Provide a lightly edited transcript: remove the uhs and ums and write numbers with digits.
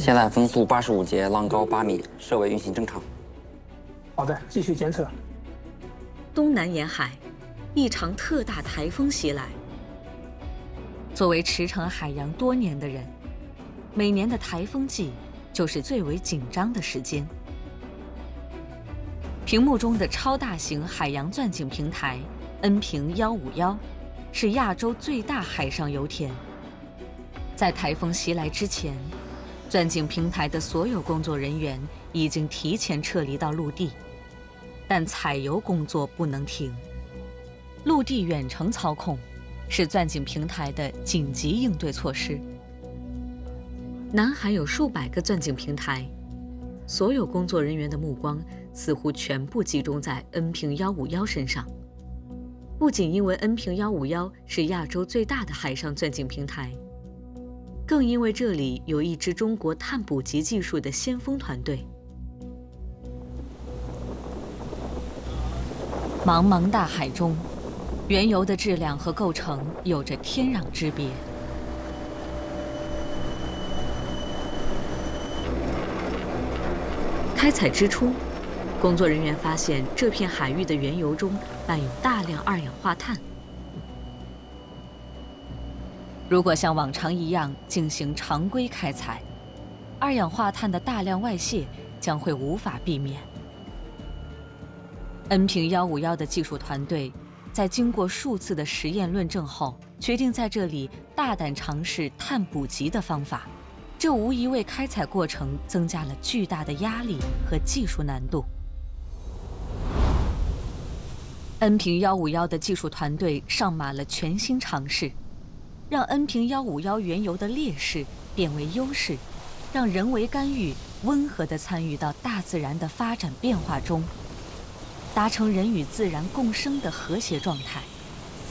现在风速85节，浪高8米，设为运行正常。 好的，继续监测。 东南沿海，一场特大台风袭来。作为驰骋海洋多年的人，每年的台风季就是最为紧张的时间。屏幕中的超大型海洋钻井平台恩平151是亚洲最大海上油田。在台风袭来之前，钻井平台的所有工作人员已经提前撤离到陆地，但采油工作不能停。陆地远程操控是钻井平台的紧急应对措施。南海有数百个钻井平台，所有工作人员的目光似乎全部集中在恩平151身上。不仅因为恩平151是亚洲最大的海上钻井平台，更因为这里有一支中国碳捕集技术的先锋团队。茫茫大海中，原油的质量和构成有着天壤之别。开采之初，工作人员发现这片海域的原油中伴有大量二氧化碳。如果像往常一样进行常规开采，二氧化碳的大量外泄将会无法避免。恩平151的技术团队在经过数次的实验论证后，决定在这里大胆尝试碳捕集的方法。这无疑为开采过程增加了巨大的压力和技术难度。恩平151的技术团队上马了全新尝试，让恩平151原油的劣势变为优势，让人为干预温和地参与到大自然的发展变化中，达成人与自然共生的和谐状态。